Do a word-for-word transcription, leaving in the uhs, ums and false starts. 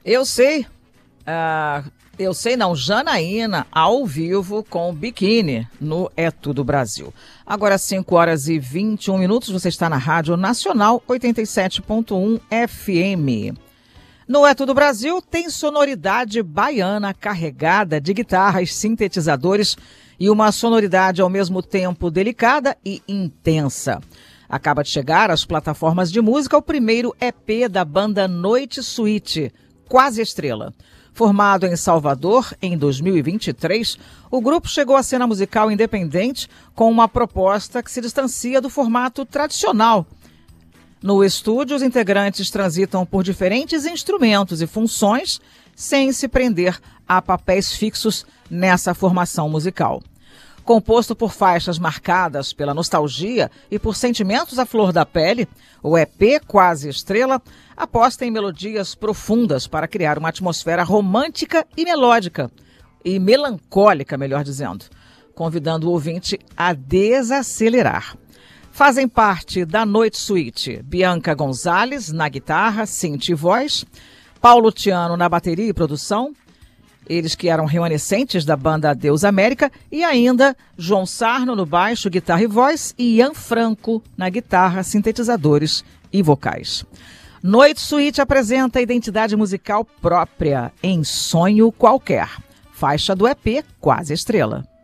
Eu sei, uh, eu sei não, Janaína ao vivo com Biquíni no É Tudo Brasil. Agora cinco horas e vinte e um minutos, você está na Rádio Nacional oitenta e sete ponto um F M. No É Tudo Brasil tem sonoridade baiana carregada de guitarras, sintetizadores e uma sonoridade ao mesmo tempo delicada e intensa. Acaba de chegar às plataformas de música o primeiro E P da banda Noite Suíte, Quase Estrela. Formado em Salvador em dois mil e vinte e três, o grupo chegou à cena musical independente com uma proposta que se distancia do formato tradicional. No estúdio, os integrantes transitam por diferentes instrumentos e funções sem se prender a papéis fixos nessa formação musical. Composto por faixas marcadas pela nostalgia e por sentimentos à flor da pele, o E P Quase Estrela aposta em melodias profundas para criar uma atmosfera romântica e melódica, e melancólica, melhor dizendo, convidando o ouvinte a desacelerar. Fazem parte da Noite Suíte Bianca Gonzalez na guitarra, synth e voz, Paulo Tiano na bateria e produção, eles que eram remanescentes da banda Adeus América, e ainda João Sarno no baixo, guitarra e voz, e Ian Franco na guitarra, sintetizadores e vocais. Noite Suíte apresenta a identidade musical própria em Sonho Qualquer, faixa do E P Quase Estrela.